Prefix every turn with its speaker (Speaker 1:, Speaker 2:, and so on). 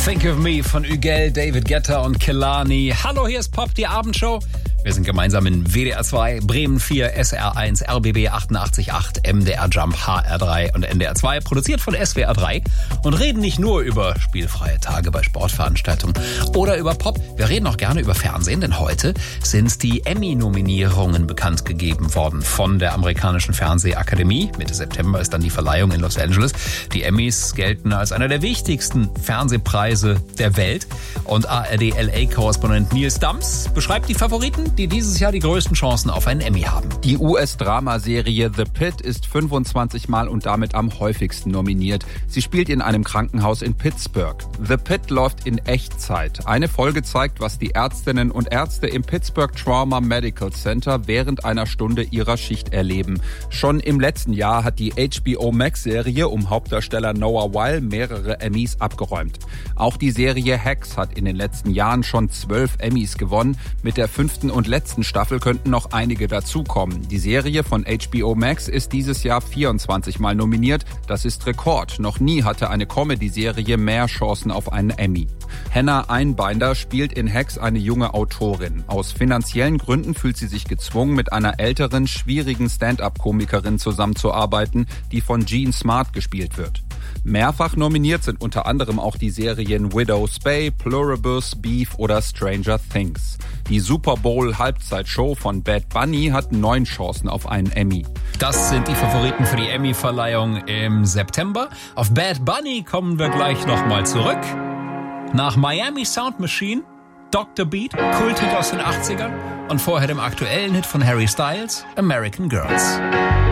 Speaker 1: Think of Me von Ügel, David Guetta und Kehlani. Hallo, hier ist Pop, die Abendshow. Wir sind gemeinsam in WDR 2, Bremen 4, SR 1, RBB 88.8, MDR Jump, HR 3 und NDR 2. Produziert von SWR 3 und reden nicht nur über spielfreie Tage bei Sportveranstaltungen oder über Pop. Wir reden auch gerne über Fernsehen, denn heute sind die Emmy-Nominierungen bekannt gegeben worden von der amerikanischen Fernsehakademie. Mitte September ist dann die Verleihung in Los Angeles. Die Emmys gelten als einer der wichtigsten Fernsehpreise der Welt. Und ARD-LA-Korrespondent Nils Dams beschreibt die Favoriten, die dieses Jahr die größten Chancen auf einen Emmy haben.
Speaker 2: Die US-Dramaserie The Pitt ist 25 Mal und damit am häufigsten nominiert. Sie spielt in einem Krankenhaus in Pittsburgh. The Pitt läuft in Echtzeit. Eine Folge zeigt, was die Ärztinnen und Ärzte im Pittsburgh Trauma Medical Center während einer Stunde ihrer Schicht erleben. Schon im letzten Jahr hat die HBO Max-Serie um Hauptdarsteller Noah Wyle mehrere Emmys abgeräumt. Auch die Serie Hacks hat in den letzten Jahren schon 12 Emmys gewonnen. Mit der 5. und letzten Staffel könnten noch einige dazukommen. Die Serie von HBO Max ist dieses Jahr 24 Mal nominiert. Das ist Rekord. Noch nie hatte eine Comedy-Serie mehr Chancen auf einen Emmy. Hannah Einbinder spielt in Hacks eine junge Autorin. Aus finanziellen Gründen fühlt sie sich gezwungen, mit einer älteren, schwierigen Stand-up-Komikerin zusammenzuarbeiten, die von Jean Smart gespielt wird. Mehrfach nominiert sind unter anderem auch die Serien Widow's Bay, Pluribus, Beef oder Stranger Things. Die Super Bowl-Halbzeitshow von Bad Bunny hat 9 Chancen auf einen Emmy.
Speaker 1: Das sind die Favoriten für die Emmy-Verleihung im September. Auf Bad Bunny kommen wir gleich nochmal zurück. Nach Miami Sound Machine, Dr. Beat, Kulthit aus den 80ern und vorher dem aktuellen Hit von Harry Styles, American Girls.